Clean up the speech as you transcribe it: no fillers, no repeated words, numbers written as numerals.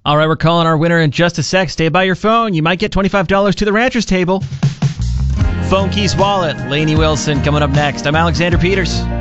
All right, we're calling our winner in just a sec. Stay by your phone. You might get $25 to the Rancher's Table. Phone Keys Wallet, Lainey Wilson coming up next. I'm Alexander Peters.